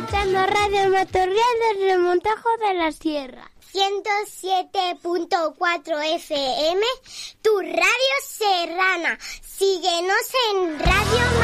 escuchando Radio Matorral desde Montajo de la Sierra. 107.4 FM, tu radio serrana. Síguenos en Radio